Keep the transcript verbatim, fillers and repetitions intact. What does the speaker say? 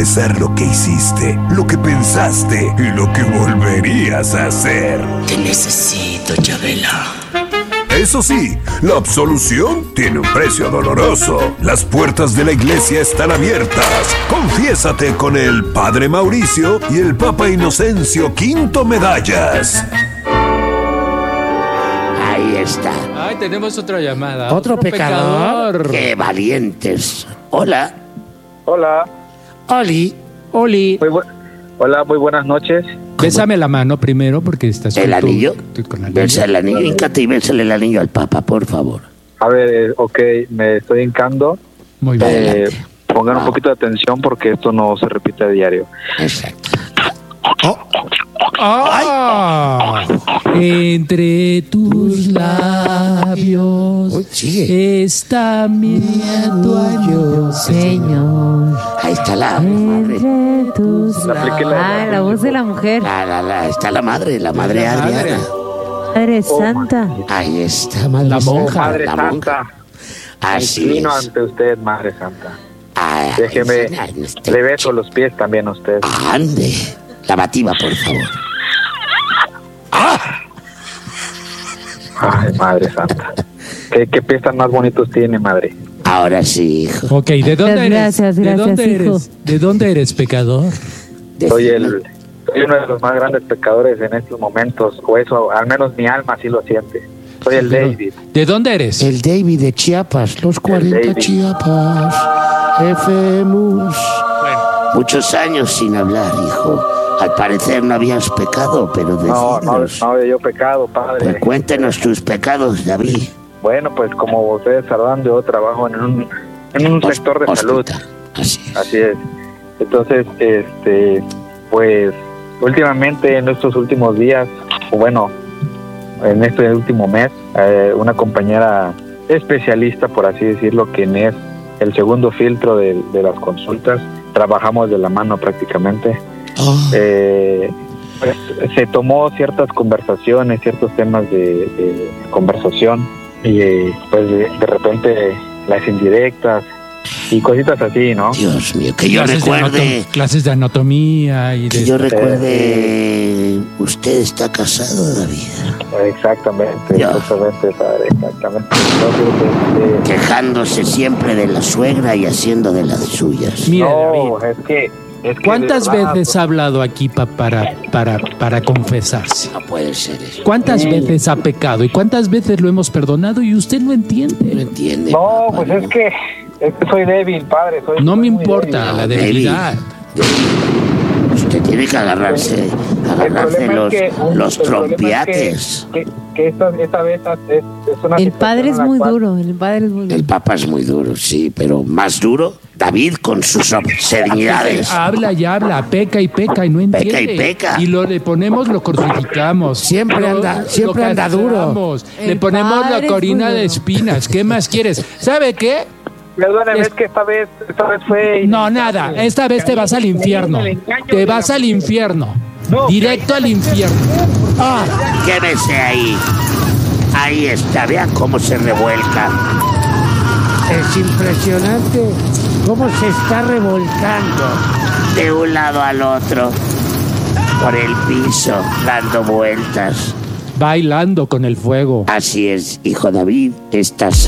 confesar lo que hiciste, lo que pensaste y lo que volverías a hacer. Te necesito, Chabela. Eso sí, la absolución tiene un precio doloroso. Las puertas de la iglesia están abiertas. Confiésate con el Padre Mauricio y el Papa Inocencio Quinto Medallas. Ahí está. Ay, tenemos otra llamada. ¿Otro, Otro pecador? pecador. ¡Qué valientes! Hola. Hola. Oli. Oli. Muy bu- Hola, muy buenas noches. Bésame la mano primero porque estás ¿El con tu- anillo? tu- con el anillo. Besa el anillo. Híncate y bésale el anillo al Papa, por favor. A ver, eh, ok, me estoy hincando. Muy bien. Eh, Adelante. pongan un poquito de atención porque esto no se repite a diario. Exacto. ¡Ah! Entre tus labios Uy, sigue. está mi tu anillo, Señor, Ahí está la madre. entre tus La apliqué la- Ah, la voz de la mujer. La, la, la, está la madre, la madre La madre. Adriana. Padre Santa. Ahí está, madre. La monja. Madre La monja. Santa, Así inclino es. ante usted, Madre Santa. Ay, Déjeme, ay, este le beso los pies también a usted. Ande. Lavativa, por favor. Ay, Madre Santa. ¿Qué, qué pies tan más bonitos tiene, Madre? Ahora sí, hijo. Ok, ¿de dónde eres? Gracias, ¿De gracias, dónde hijo. eres? ¿De dónde eres, pecador? Soy el soy uno de los más grandes pecadores en estos momentos, o eso, al menos mi alma así lo siente. Soy el David. ¿De dónde eres? El David de Chiapas, los cuarenta David. Chiapas, Efemus. Muchos años sin hablar, hijo. Al parecer no habías pecado, pero No, no, decídnos. no había yo pecado, Pues Padre. cuéntenos tus pecados, David. Bueno, pues como ustedes sabrán, yo trabajo en un, en un sector de salud. Hospital. Así es. Así es. Entonces, este, pues últimamente en estos últimos días, o bueno, en este último mes, eh, una compañera especialista, por así decirlo, quien es el segundo filtro de, de las consultas, trabajamos de la mano prácticamente. Oh, Eh, pues, se tomó ciertas conversaciones, ciertos temas de, de conversación y eh, pues de, de repente las indirectas y cositas así, ¿no? Dios mío, que yo Clases de recuerde, anatom- clases de anatomía y de... que yo recuerde, usted está casado, David, Exactamente, Ya. exactamente, padre, exactamente. Entonces, este, quejándose siempre de la suegra y haciendo de las suyas. Mira, no, David, es que, es que ¿cuántas de verdad, veces ha hablado aquí pa- para, para, para confesarse? No puede ser eso. ¿Cuántas Sí. veces ha pecado y cuántas veces lo hemos perdonado y usted no No entiende? entiende. No, papá, pues es que, es que soy débil, padre. Soy, No soy me muy importa débil. la David. debilidad. Usted tiene que agarrarse, El agarrarse problema los, es que, los el problema es trompiates. Que, que, que esta, esta vez es, es una El situación padre es en la muy cual- duro, el padre es muy duro. El Papa es muy duro, sí, pero más duro, David con sus obscenidades. Habla y habla, peca y peca y no entiende. Peca y peca. Y lo le ponemos, lo crucificamos. Siempre Lo- anda- lo siempre anda duro. castramos, Le El ponemos padre la es corina muy de duro. espinas. ¿Qué más quieres? ¿Sabe qué? Perdóneme, Es- es que esta vez, esta vez fue... No, nada. Esta vez te vas al infierno. Te vas al infierno. No, Directo al infierno. ¡Ah! Quédese ahí. Ahí está, vea cómo se revuelca. Es impresionante cómo se está revolcando de un lado al otro por el piso, dando vueltas. Bailando con el fuego. Así es, hijo David, estás